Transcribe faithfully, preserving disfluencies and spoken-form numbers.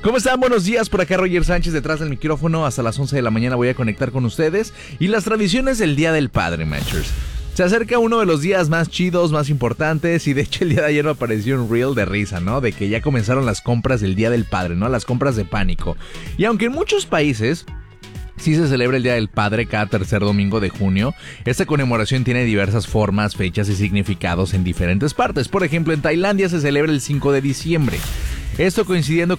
¿Cómo están? Buenos días, por acá Roger Sánchez detrás del micrófono. Hasta las once de la mañana voy a conectar con ustedes. Y las tradiciones del Día del Padre, Matchers. Se acerca uno de los días más chidos, más importantes, y de hecho el día de ayer me apareció un reel de risa, ¿no? De que ya comenzaron las compras del Día del Padre, ¿no? Las compras de pánico. Y aunque en muchos países sí se celebra el Día del Padre cada tercer domingo de junio, esta conmemoración tiene diversas formas, fechas y significados en diferentes partes. Por ejemplo, en Tailandia se celebra el cinco de diciembre. Esto coincidiendo